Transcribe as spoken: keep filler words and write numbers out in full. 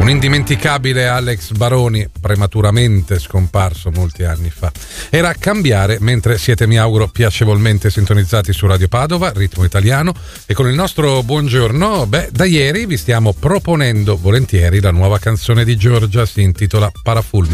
Un indimenticabile Alex Baroni, prematuramente scomparso molti anni fa. Era Cambiare, mentre siete, mi auguro, piacevolmente sintonizzati su Radio Padova, ritmo italiano, e con il nostro buongiorno, beh, da ieri vi stiamo proponendo volentieri la nuova canzone di Giorgia, si intitola Parafulmine.